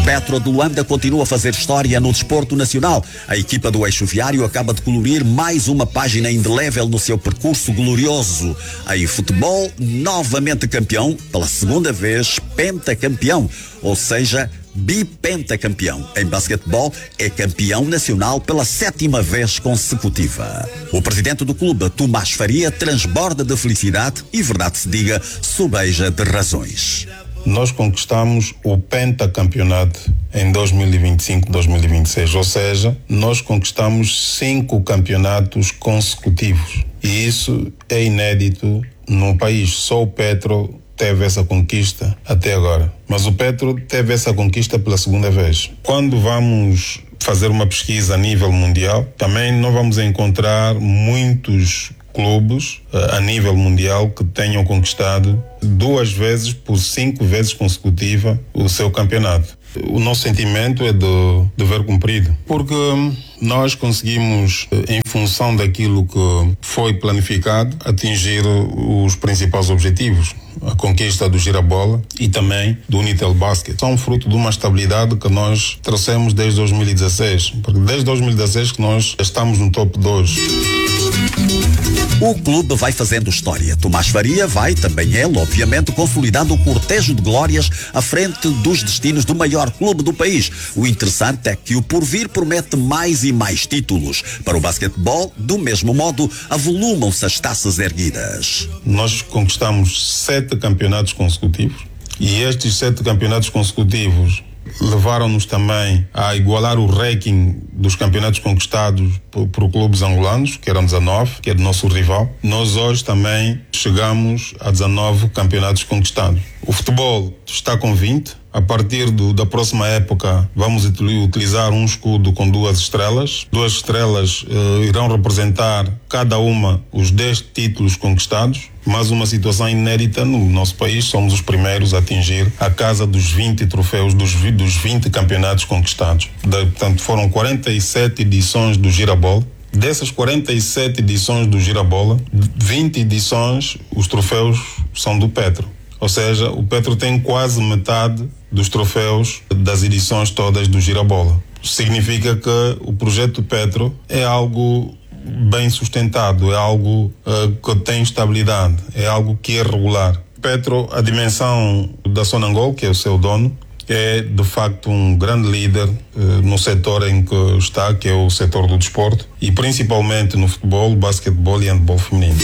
Petro de Luanda continua a fazer história no desporto nacional. A equipa do Eixo Viário acaba de colorir mais uma página indelével no seu percurso glorioso. Em futebol, novamente campeão, pela segunda vez pentacampeão, ou seja, bipentacampeão. Em basquetebol, é campeão nacional pela 7ª vez consecutiva. O presidente do clube, Tomás Faria, transborda de felicidade e, verdade se diga, sobeja de razões. Nós conquistamos o pentacampeonato em 2025-2026, ou seja, nós conquistamos 5 campeonatos consecutivos. E isso é inédito no país. Só o Petro teve essa conquista até agora. Mas o Petro teve essa conquista pela segunda vez. Quando vamos fazer uma pesquisa a nível mundial, também não vamos encontrar muitos clubes a nível mundial que tenham conquistado 2 vezes por 5 vezes consecutiva o seu campeonato. O nosso sentimento é de dever cumprido, porque nós conseguimos, em função daquilo que foi planificado, atingir os principais objetivos. A conquista do Girabola e também do Unitel Basket. São fruto de uma estabilidade que nós trouxemos desde 2016, porque desde 2016 que nós estamos no top 2. O clube vai fazendo história. Tomás Faria vai, também ele, obviamente, consolidando o cortejo de glórias à frente dos destinos do maior clube do país. O interessante é que o porvir promete mais e mais títulos. Para o basquetebol, do mesmo modo, avolumam-se as taças erguidas. Nós conquistamos 7 campeonatos consecutivos e estes 7 campeonatos consecutivos levaram-nos também a igualar o ranking dos campeonatos conquistados por clubes angolanos, que eram 19, que é do nosso rival. Nós hoje também chegamos a 19 campeonatos conquistados. O futebol está com 20. A partir da próxima época, vamos utilizar um escudo com 2 estrelas. 2 estrelas irão representar cada uma os 10 títulos conquistados. Mas uma situação inédita no nosso país, somos os primeiros a atingir a casa dos 20 troféus, dos 20 campeonatos conquistados. Portanto, foram 47 edições do Girabola. Dessas 47 edições do Girabola, 20 edições, os troféus são do Petro. Ou seja, o Petro tem quase metade dos troféus das edições todas do Girabola. Significa que o projeto Petro é algo bem sustentado, é algo que tem estabilidade, é algo que é regular. Petro, a dimensão da Sonangol, que é o seu dono, é de facto um grande líder no setor em que está, que é o setor do desporto, e principalmente no futebol, basquetebol e handebol feminino.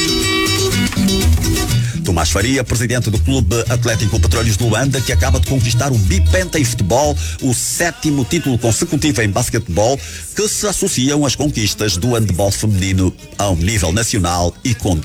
Tomás Faria, presidente do Clube Atlético Petróleos de Luanda, que acaba de conquistar o bipenta em futebol, o 7º título consecutivo em basquetebol, que se associam às conquistas do handebol feminino a um nível nacional e continental.